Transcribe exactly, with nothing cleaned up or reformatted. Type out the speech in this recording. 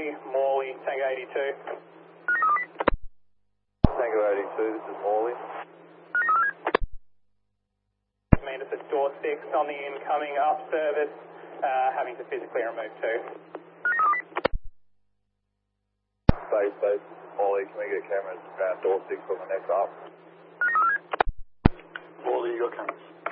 three, Morley, Tango eighty-two. Tango eighty-two, this is Morley. Meet us at door six on the incoming up service, uh, having to physically remove two. Space, space, Morley, can we get cameras around door six on the next up? Morley, you got cameras.